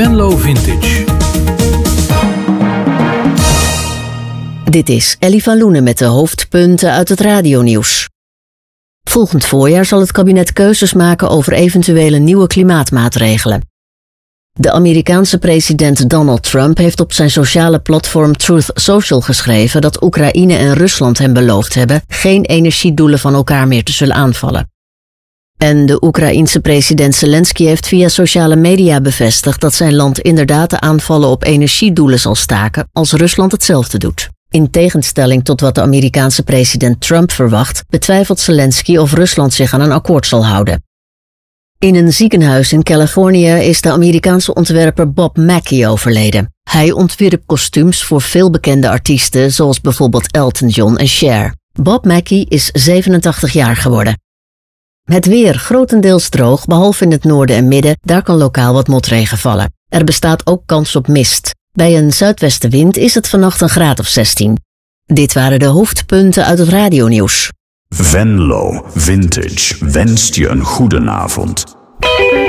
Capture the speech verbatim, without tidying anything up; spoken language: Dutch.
Venlo Vintage. Dit is Ellie van Loenen met de hoofdpunten uit het radionieuws. Volgend voorjaar zal het kabinet keuzes maken over eventuele nieuwe klimaatmaatregelen. De Amerikaanse president Donald Trump heeft op zijn sociale platform Truth Social geschreven dat Oekraïne en Rusland hem beloofd hebben geen energiedoelen van elkaar meer te zullen aanvallen. En de Oekraïense president Zelensky heeft via sociale media bevestigd dat zijn land inderdaad de aanvallen op energiedoelen zal staken als Rusland hetzelfde doet. In tegenstelling tot wat de Amerikaanse president Trump verwacht, betwijfelt Zelensky of Rusland zich aan een akkoord zal houden. In een ziekenhuis in Californië is de Amerikaanse ontwerper Bob Mackie overleden. Hij ontwierp kostuums voor veel bekende artiesten zoals bijvoorbeeld Elton John en Cher. Bob Mackie is zevenentachtig jaar geworden. Het weer grotendeels droog, behalve in het noorden en midden, daar kan lokaal wat motregen vallen. Er bestaat ook kans op mist. Bij een zuidwestenwind is het vannacht een graad of zestien. Dit waren de hoofdpunten uit het radionieuws. Venlo Vintage wenst je een goedenavond.